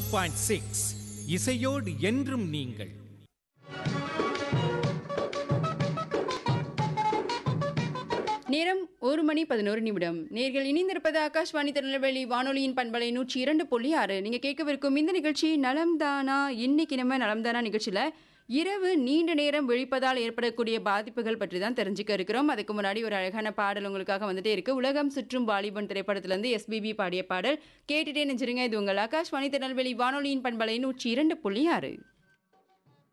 102.6 இசையோடு என்றும் நீங்கள். நேரம் 1:11. நேர்கள் இணைந்திருப்பது ஆகாஷ்வாணி திருநெல்வேலி வானொலியின் பண்பலை 102.6. நீங்க கேட்கவிருக்கும் இந்த நிகழ்ச்சி நலம்தானா. இன்னைக்கு நம்ம நலம்தானா நிகழ்ச்சியில இரவு நீண்ட நேரம் விழிப்பதால் ஏற்படக்கூடிய பாதிப்புகள் பற்றி தான் தெரிஞ்சுக்க இருக்கிறோம். அதுக்கு முன்னாடி ஒரு அழகான பாடல் உங்களுக்காக வந்துட்டே இருக்கு. உலகம் சுற்றும் வாலிபன் திரைப்படத்திலிருந்து எஸ்பிபி பாடிய பாடல் கேட்டுட்டே நெஞ்சிருங்க. இது உங்கள் ஆகாஷ்வாணி திருநெல்வேலி வானொலியின் பண்பலை 102.6.